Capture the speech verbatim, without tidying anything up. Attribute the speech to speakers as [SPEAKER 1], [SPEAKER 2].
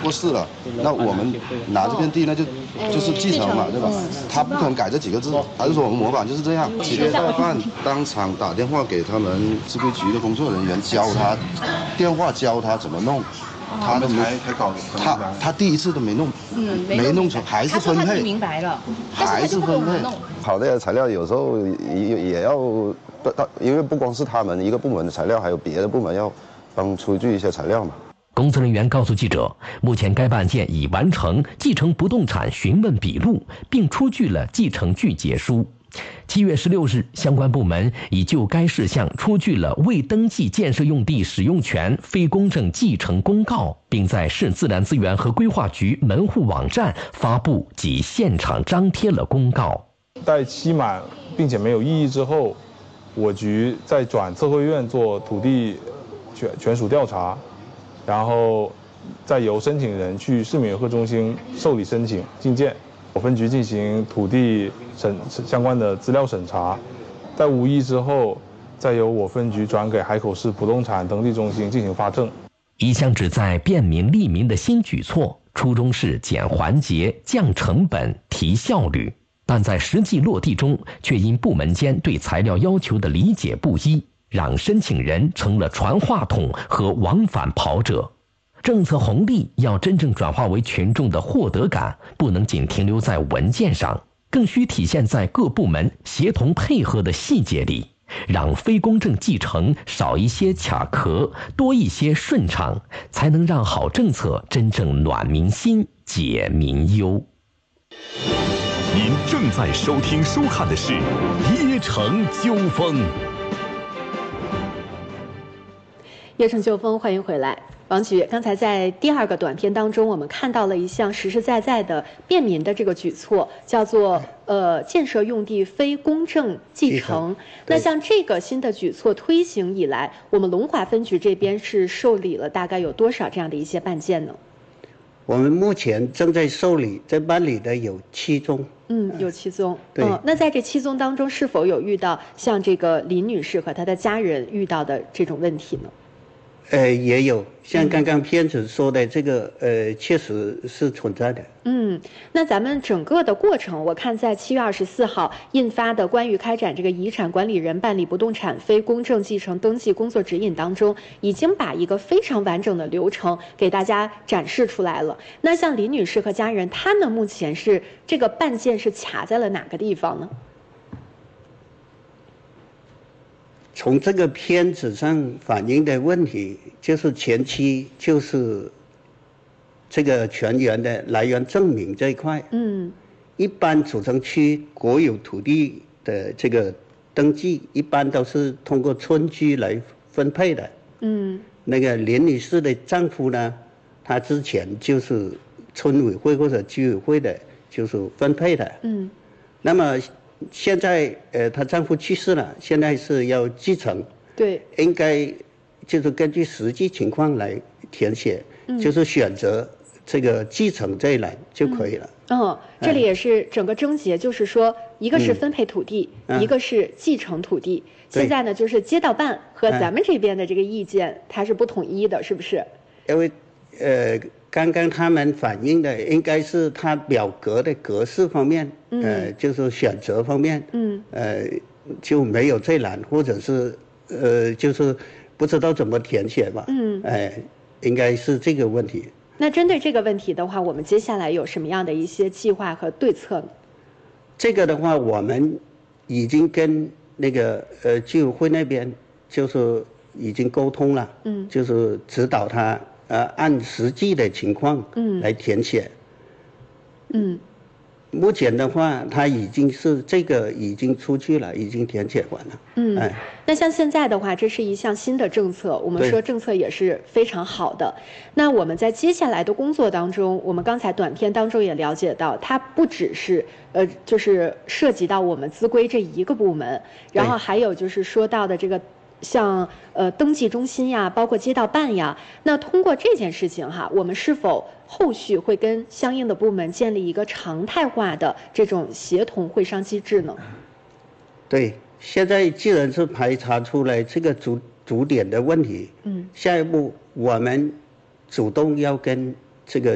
[SPEAKER 1] 过世了，那我们拿这片地那就就是继承嘛，对吧？他不可能改这几个字，还是说我们模板就是这样？接待办当场打电话给他们自规局的工作人员，教他电话教他怎么弄。他都没，他他第一次都没弄，嗯，没弄成，还是分配。
[SPEAKER 2] 他听明白了，
[SPEAKER 1] 还是分配。
[SPEAKER 3] 好的材料有时候也也要，因为不光是他们一个部门的材料，还有别的部门要帮出具一些材料嘛。
[SPEAKER 4] 工作人员告诉记者，目前该案件已完成继承不动产询问笔录，并出具了继承具结书。七月十六日，相关部门已就该事项出具了未登记建设用地使用权非公证继承公告，并在市自然资源和规划局门户网站发布及现场张贴了公告。
[SPEAKER 5] 待期满并且没有异议之后，我局再转测绘院做土地权权属调查，然后再由申请人去市民委会中心受理申请进件。我分局进行土地审相关的资料审查，在无异之后，再由我分局转给海口市不动产登记中心进行发证。
[SPEAKER 4] 一项旨在便民利民的新举措，初衷是减环节、降成本、提效率，但在实际落地中，却因部门间对材料要求的理解不一，让申请人成了传话筒和往返跑者。政策红利要真正转化为群众的获得感，不能仅停留在文件上，更需体现在各部门协同配合的细节里，让非公证继承少一些卡壳，多一些顺畅，才能让好政策真正暖民心、解民忧。
[SPEAKER 6] 您正在收听收看的是《耶城纠锋》。
[SPEAKER 7] 耶城纠锋，欢迎回来。王局，刚才在第二个短片当中，我们看到了一项实实在在的便民的这个举措，叫做呃建设用地非公证继承。那像这个新的举措推行以来，我们龙华分局这边是受理了大概有多少这样的一些办件呢？
[SPEAKER 8] 我们目前正在受理，在办理的有七宗。
[SPEAKER 7] 嗯，有七宗。
[SPEAKER 8] 对。
[SPEAKER 7] 嗯，那在这七宗当中，是否有遇到像这个林女士和她的家人遇到的这种问题呢？
[SPEAKER 8] 呃，也有，像刚刚片子说的这个，呃，确实是存在的。
[SPEAKER 7] 嗯，那咱们整个的过程，我看在七月二十四号印发的关于开展这个遗产管理人办理不动产非公证继承登记工作指引当中，已经把一个非常完整的流程给大家展示出来了。那像林女士和家人，他们目前是这个办件是卡在了哪个地方呢？
[SPEAKER 8] 从这个片子上反映的问题，就是前期就是这个权源的来源证明这一块。嗯，一般主城区国有土地的这个登记，一般都是通过村居来分配的。嗯，那个林女士的丈夫呢，他之前就是村委会或者居委会的，就是分配的。嗯，那么。现在呃，她丈夫去世了，现在是要继承，
[SPEAKER 7] 对，
[SPEAKER 8] 应该就是根据实际情况来填写，嗯、就是选择这个继承这一栏就可以了。
[SPEAKER 7] 嗯，哦、这里也是整个症结，就是说，一个是分配土地，嗯、一个是继承土地。嗯、现在呢，就是街道办和咱们这边的这个意见，它是不统一的，是不是？
[SPEAKER 8] 因为呃。刚刚他们反映的应该是他表格的格式方面，嗯、呃，就是选择方面，嗯，呃，就没有这栏，或者是呃，就是不知道怎么填写吧，嗯，哎、呃，应该是这个问题。
[SPEAKER 7] 那针对这个问题的话，我们接下来有什么样的一些计划和对策呢？
[SPEAKER 8] 这个的话，我们已经跟那个呃居委会那边就是已经沟通了，嗯，就是指导他。呃，按实际的情况来填写。嗯，目前的话，它已经是这个已经出去了，已经填写完了。嗯，哎，
[SPEAKER 7] 那像现在的话，这是一项新的政策，我们说政策也是非常好的。那我们在接下来的工作当中，我们刚才短片当中也了解到，它不只是呃，就是涉及到我们资规这一个部门，然后还有就是说到的这个。像呃登记中心呀，包括街道办呀，那通过这件事情哈，我们是否后续会跟相应的部门建立一个常态化的这种协同会商机制呢？
[SPEAKER 8] 对，现在既然是排查出来这个主主点的问题，嗯，下一步我们主动要跟这个